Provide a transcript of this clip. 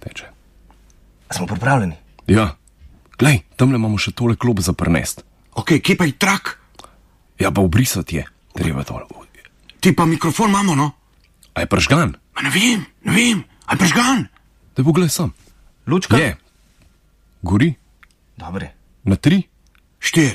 teče. Smo pripravljeni? Ja, glej, tamle imamo še tole klop za prnest. Ok, kje pa je trak? Ja, pa obrisati je, treba tole. Ti pa mikrofon imamo, no? A je pržgan? Ma ne vem, a je pržgan? Daj poglej sam. Lučka? Je. Gori. Dobre. Na 3. 4.